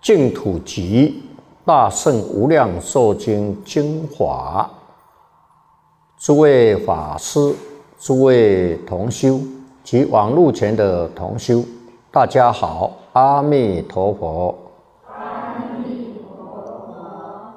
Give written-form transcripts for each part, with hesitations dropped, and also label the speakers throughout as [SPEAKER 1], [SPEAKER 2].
[SPEAKER 1] 净土集大圣无量寿经精华，诸位法师、诸位同修及网络前的同修，大家好，阿弥陀佛。
[SPEAKER 2] 阿弥陀佛。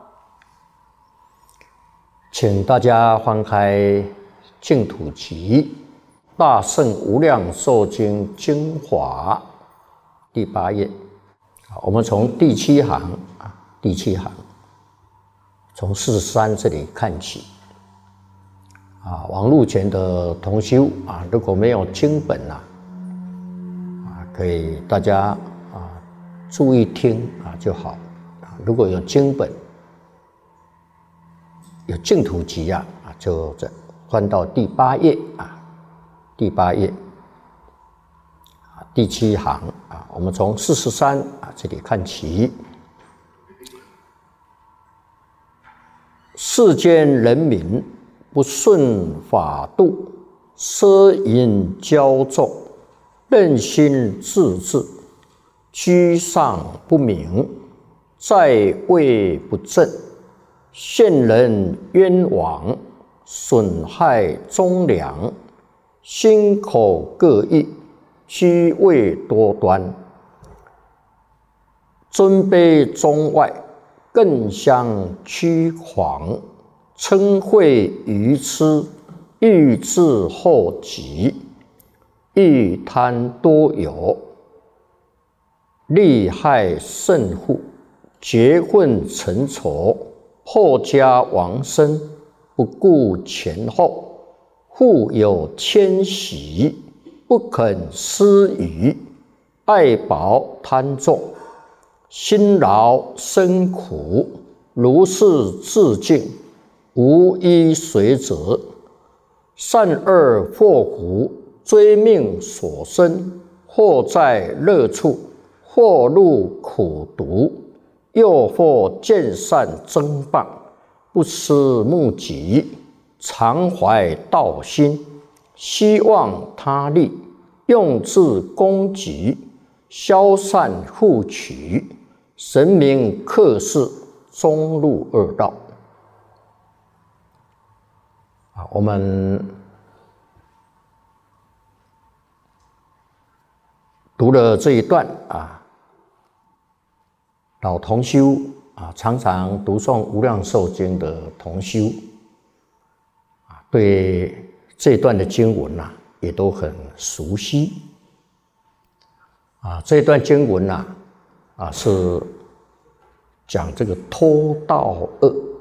[SPEAKER 1] 请大家翻开净土集大圣无量寿经精华第8页。我们从第7行第7行，从43这里看起。网络前的同修如果没有经本可以大家注意听就好。如果有经本，有净土集就翻到第8页第8页第7行我们从43这里看起。世间人民不顺法度，奢淫骄纵，任心自治，居上不明，在位不正，陷人冤枉，损害忠良，心口各异，居位多端，尊卑中外，更相屈狂，嗔恚愚痴，欲自后己，欲贪多有，利害甚户，结混成仇，破家亡身，不顾前后，互有迁徙，不肯施予，爱薄贪重，辛劳生苦，如是自尽，无依随责，善恶祸福，追命所生，或在乐处，或入苦毒，又或见善争谤，不思目己，常怀道心，希望他利，用智攻击，消散互取，神明克世，终入恶道。我们读了这一段老同修常常读诵无量寿经的同修对这一段的经文也都很熟悉这一段经文是讲这个偷盗恶